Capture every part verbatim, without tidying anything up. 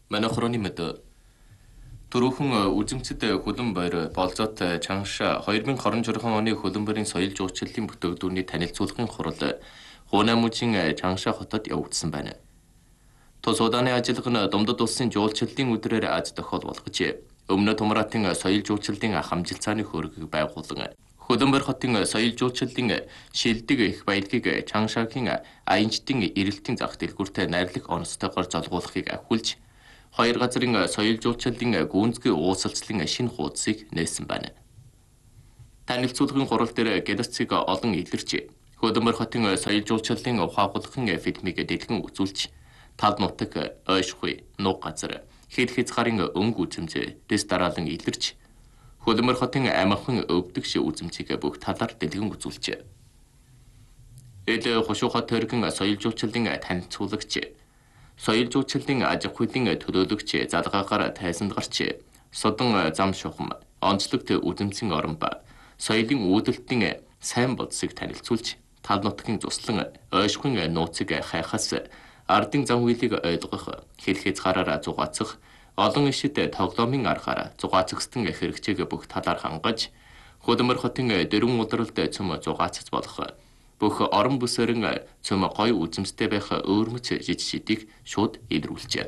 Манай хорооны мэд Түрүүхэн үзэмцэд хөлөн баяр болзот чанша хоёр мың хорин журхан оны хөлөн баярын соёл жуулчлалын бүтээгдэхүүний танилцуулгын хурал Хуунамужийн чанша хотод явагдсан байна. Тус удааны ажиллагаа нь Думдад улсын жуулчлалын өдрөөр аз тохиол болгож, өмнө Тумраатын соёл жуулчлалын хамжилтсааны хөрөгийг байгуулан Хөлөн баяр хотын соёл жуулчлалын шилдэг их баялагийг Чаншагийн аянчдын эрэлтийн зах дэлгүүртэй найрлах онцтойгоор золгуулахыг ахиулж, хоёр газрын соёл жуулчлалын гүнзгий уулзалтын шинэ хуудсыг нээсэн байна. Танилцуулгын хурал дээр Гэлэцэг олон илэрч, Хөлөн баяр хотын соёл жуулчлалын ухаагуулгын фильмийг дэлгэн үзүүлж, тал нутаг, ойшгүй, нуг газар, хэд хязгаарын өнгө үзэмжээ дэс дараалан илэрч, Хөлөн баяр хотын амархан өвдөгч үзэмжийг бүх талаар дэлгэн үзүүлжээ. Эд хушуухат төргөн соёл жуулчлалын танилцуулагч, соёл жуулчлалын аж ахуйн төлөөлөгч залгаагаар тайсанд гарч, содон зам шухам, онцлогт үзэмцэн орон ба соёлын үүдэлтийн сайн бодсыг танилцуулж, тал нутгийн цуслан ойшхын нууцыг хайхаас ардын зам хүлийг ойлгох, хэл хязгаараар зугаацах, олон ишид тоглоомын аргаар зугаацгстэн хэрэгцээг бүх талаар хангаж, Хөлөн баяр хотын дөрвөн улиралд цөм зугаацж болох, бүх орон бүсэрэн цөм гоё үзэмжтэй байх өөрмөц жижигшидийг шууд илрүүлжээ.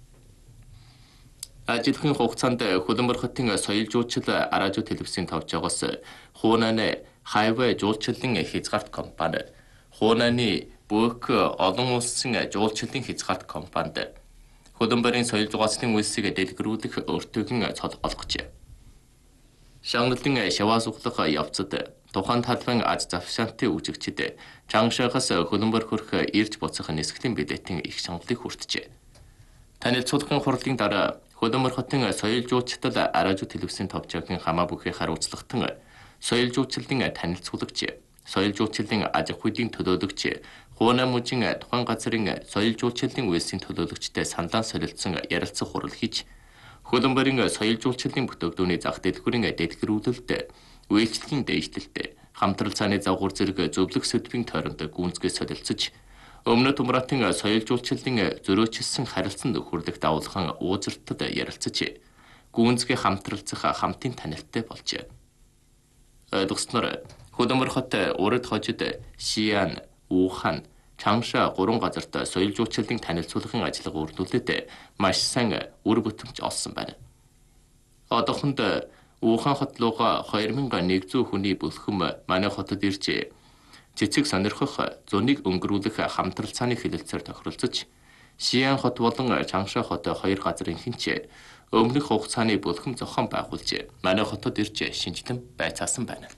Ажлын хугацаанд Хөлөн баяр хотын соёл жуулчлал радио телевизийн тавчаагаас Хуунаны хайвай жуулчлалын хязгаарт компани, Хуунаны бүх олон улсын жуулчлалын хязгаарт компанид Хөлөн баярын соёл зугаацлын үйлсийг дэлгэрүүлэх өртөөгөн цол олгожээ. Шагналын шаваа суглах явцад тухайн талбайн аз завшаантын үжигчид Чаншагаас Хөлөн баяр хүрэх ирж буцах нисгэлийн билетийн их шаналлыг хүртжээ. Танилцуулгын хурлын дараа Хөлөн баяр хотын соёл жуулчлал радио телевизийн тавчаагийн хамаа бүхий хариуцлагатан соёл жуулчлалын танилцуулагч, соёл жуулчлалын аж ахуйн төлөөлөгч, Хуунамужийн тухайн газрын соёл жуулчлалын үйлсийн төлөөлөгчтэй саналаа солилцсон ярилцах хурал хийж, Хөлөн баярын соёл жуулчлалын бүтээгдэхүүний зах дэлгүүрийн дэлгэрүүлэлт, үйлчлэгийн дээшлэлт, хамтрал цааны загвар зэрэг зөвлөх сэдвийн тойронд гүнзгий солилцож, өмнө Тумраатын соёл жуулчлалын зөрөөчилсөн харилцан нөхөрлөх давуулхан уузартад ярилцаж, гүнзгий хамтралцах хамтын танилттай болжээ. Ойлгосноор Хөлөн баяр хот урд хожид Шиан, Ухан, Чанша гурван газарт соёл жуулчлалын танилцуулгын ажиллагаа үрдүүлээд маш сайн үр бүтэмж олсон байна. Одоохонд Ухан хот руугаа хоёр мың нэг жүз хүний бүлхэм манай хотод ирж, цэцэг сонирхох, зунийг өнгөрүүлэх хамтрал цааны хэлэлцээр тохиролцож, Шиан хот болон Чанша хот хоёр газрын хинч өмнөх хугацааны бүлхэм зохион байгуулж, манай хотод ирж шинжилэн байцаасан байна.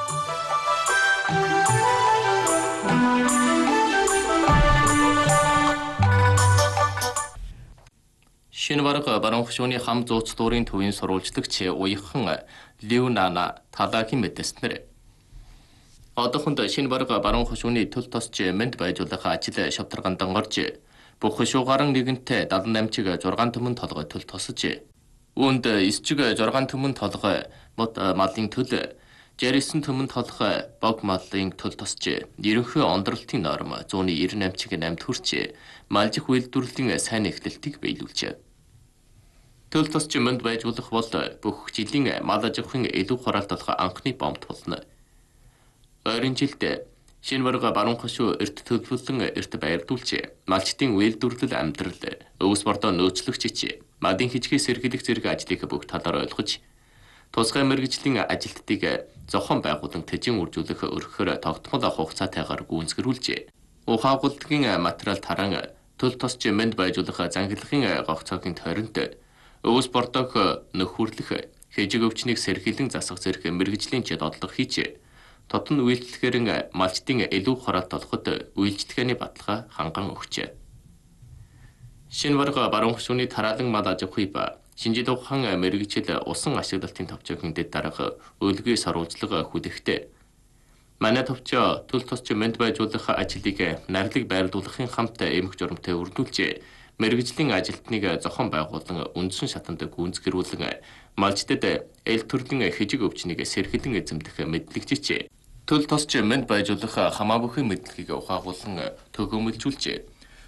Шинэ бараг баруун хошууны хам зууц дуурын төвийн сурвалжлагч уяхан Леонана Талагийн мэдээснээр одоохонд шинэ бараг баруун хошууны төл тосч мэнд байжуулах ажил шавтарганд орж, бүх хошуугаар нэгэнтээ дадан намчиг зургаан төмөн толгой төл тосож, үүнд эсчиг зургаан төмөн толгой мод малын төл, жарисан төмөн толгой бог малын төл тосч, ерөнхий ондролтын норм зуны девяносто намчиг намд хүрч, малжих үйлдвэрлэлийн сайн эхлэлтийг биелүүлжээ. Төл тосч мэнд байжуулах бол бүх жилийн мал аж ахуйн илүү хураалт болох анхны бомт болно. Ойрын жилд шинэ бараг баруун хошуу эрт төлөвлөлөн эрт байрдуулж, малчтын үйлдвэрлэл амьдрал, өвс бордоо нөөцлөгч, малын хичгээ сэргийлэх зэрэг ажлыг бүх талаар ойлгож, тусгай мэргэжлийн ажилтныг зохион байгуулан тэжин үржүүлэх өргөхөөр тогтмол хугацаатайгаар гүйцэтгүүлж, ухаагуулгын материал таран төл тосч мэнд байжуулах зангилгын гогцоогийн тойронд өвс бордоог нөхөрлөх, хэжиг өвчнийг сэргийлэн засах зэрэг мэргэжлийн додлого хийж, тотон үйлчлэгээр малчтын илүү хураалт олоход үйлчлэгээний баталгаа ханган өгчээ. Шинэ бараг баруун хошууны тараалан мал аж ахуй ба шинжил ухаан мэргэжил усан ашиглалтын товчоогийн дэд дараах өлгий саруулжлага хүлэхдээ, манай товчоо төл тосч мэнд байжуулах ажлыг нарлиг байрлуулахын хамт эмх журамтай үрдүүлж, мэргэжлийн ажилтныг зохион байгуулан үндсэн шатанд гүйцэтгүүлэн малчдад эл төрлийн хэжиг өвчнийг сэргэлэн эзэмдэх мэдлэгжиж, төл тосч мэнд байжуулах хамаа бүхэн мэдлэгийг ухаагуулан төгөөмөлжүүлж,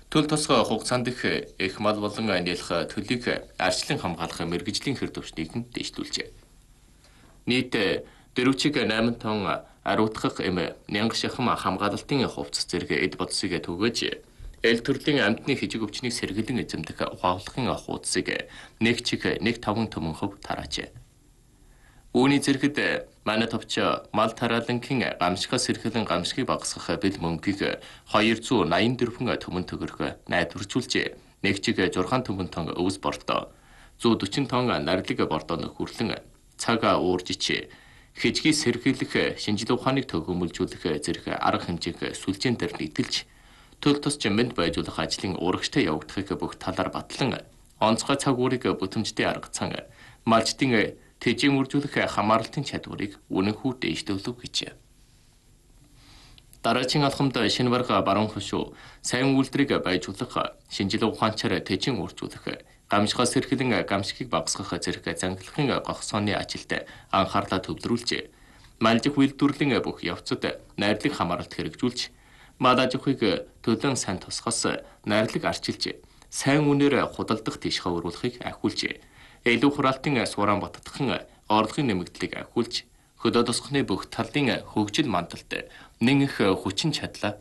Төл тосгой хугацаанд их их мал болон нэлэх төлийг арчлан хамгаалах мэрэгжлийн хэр төвчнийг нь дэвшлүүлжээ. Нийт дөрвчиг найман тонн ариутгах эм нянга шахам хамгаалалтын хувцас зэрэг эд бодсыг түгэж эл төрлийн амьтны хижиг өвчнийг сэргэлэн эзэмдэх ухааллахын хуудсыг нэг чиг нэг таван төмөн хөв тараажээ. Үүний зэрэгт манай товч мал тараалангийн гамшигаас сэргэлэн гамшигыг багасгах бэл мөнгийг хоёр зуун найман дөрвөн төмөн төгрөг найдваржуулжээ. Нэг чиг зургаан төмөн тонн өвс бордоо, зуун дөрвөн тонн нардлыг бордоонд хүрлэн цаг ууржич хижгийг сэргийлэх шинжлэх ухааныг төгөөмөлжүүлэх зэрэг арга хэмжээг сүлжээн дээр нийтэлж төл тус жимэнд байжуулах ажлын урагштай явагдахыг бүх талаар батлан онцгой цаг уурыг бүтэмжтэй аргацсан малчдын тэжээн үржүүлэх хамаарлалтын чадварыг үнэнхүү дээшлүүлв гэж. Дараагийн алхамд шинэ барга баруун хошуу сайн үйлдвэрийг байжуулах, шинжлэх ухаанчаар тэжээн үржүүлэх, гамшигаас сэргэлэн гамшигыг багасгах зэрэг зангилахын гогсооны ажилд анхаарлаа төвлөрүүлжээ. Малжих үйлдвэрлэлийн бүх явцад найрлаг хамааралт хэрэгжүүлж, мал аж ахуйг төлөн сайн тусгас найрлаг арчилж, сайн үнээр худалдах тийшээ өрүүлэхийг ахиулжээ. Илүү хураалтын сураан баттахын орлогын нэмэгдлийг ахиулж, хөдөө тосгоны бүх талын хөгжил мандалд нэн их хүчин чадлаа.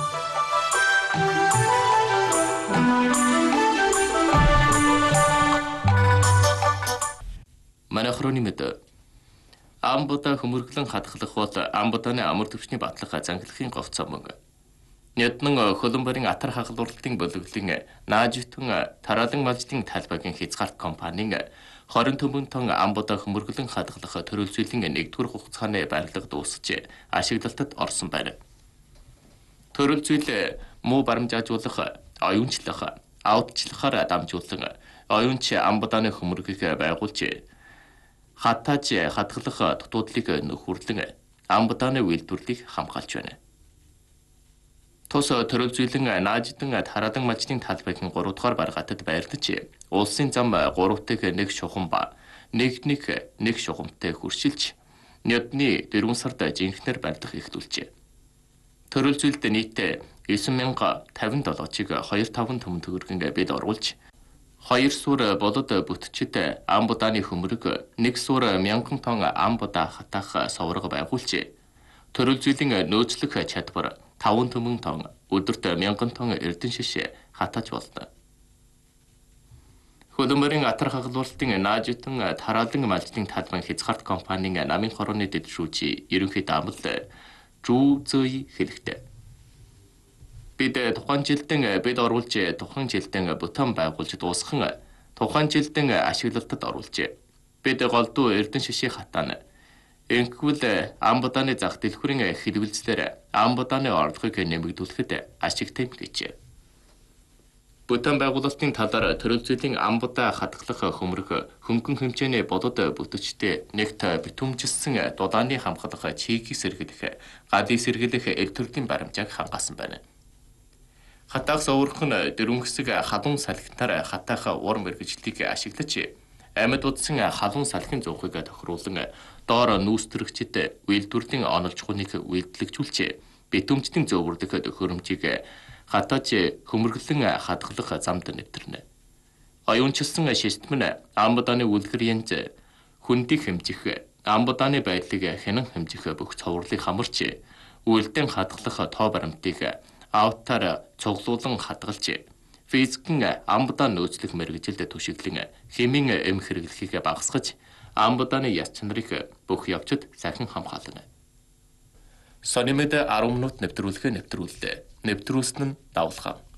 Манай хроны мэд амбуда хөмөрглөн хатгалах бол амбуданы амар төвчний батлах зангилахын говцоо мөн. Няднан Хөлбөмбөрийн атар хагалуулалтын бөлөглөлийн наажитэн тараалан малждын талбайгийн хязгаарт компанийн хорин төмөн тонн амбуда хөмөрглөн хадгалах төрөлзөлийн нэгдүгээр хугацааны барилга дуусч ашиглалтад орсон байна. Төрөлзөл муу баримжаажуулах, оюунчлах, аудчлахаар дамжуулан оюунч амбуданы хөмөргийг байгуулж хатааж хадгалах дутуудлыг нөхөрлөн амбуданы үйлдвэрлэлийг хамгаалж байна. Тус төрөлзөйлөн нааждан тараалан малждын талбайгийн гурав дахь баргатад байрлаж улсын зам гуравтыг нэг шухам ба нэг нэг нэг шухамтай хүршилж нядны дөрвөн сард жинхнэр барьдах эхлүүлжээ. Төрөлзөйлд нийт девять мянга тавин долоочийг хоёр таван төмөн төгрөгийн бид оруулж хоёр сур болод бүтчид амбуданы хөмөрг нэг сур мянган тонн амбуда хатаах соврог байгуулжээ. Төрөлзөйлийн нөөцлөх чадвар таван төмөн тонн өдөрт мянган тонн эрдэн шиш хатааж болно. Хөлбөмбөрийн атар хагалуулалтын наажитэн тараалан малждын талбайн хязгаарт компанийн намын хорооны дэвшүүлж ерөнхий даамал Жүү Зөй хэлэхдээ бид тухайн жилдэн бид оруулж тухайн жилдэн бутан байгуулж дуусхан тухайн жилдэн ашиглалтад оруулжээ. Бид голдуу эрдэн шишийн хатаана Энхвэл амбуданы зах дэлгүүрийн хэлбэлцлэр амбуданы орлогыг нэмэгдүүлэхэд ашигтай гэж. Бутан байгуулалтын талаар төрөлзөлийн амбуда хадгалах хөмрөх хөнгөн хэмжээний бодод бүтчтэй нэгт битүүмжилсэн дудааны хамгаалах чигийг сэргийлэх, гадыг сэргийлэх эл төрлийн баримжааг хангаасан байна. Хатаах соврох нь дөрвөн хэсэг халуун салхитаар хатаах ур мэргэжлийг ашиглаж амьд удсан халуун салхин зуухыг тохируулан доор нүүстрэгчд үйлдвэрлэлийн онолж хуныг үйлдэлжүүлжээ. Битүүмжтийн зөвөрлөх төхөөрөмжийг хатааж хөмөрглөн хадгалах замд нэвтэрнэ. Оюунчилсан систем нь амбуданы үлгэр янз хүндийг хэмжих, амбуданы байдлыг хянан хэмжих бүх цовруулыг хамарч үйлдэн хадгалах тоо баримтыг аутаар цуглуулан хадгалж физикэн амбудаа нөөцлөх мэргэжилд түшиглэн хэмийн эм хэрэглэхийг багасгаж амбуданы яс чанарыг бүх явцад сайхан хамгаална. Сонимэд арван минут нэвтрүүлгээ нэвтрүүллээ. Нэвтрүүлсэн нь давлгаа.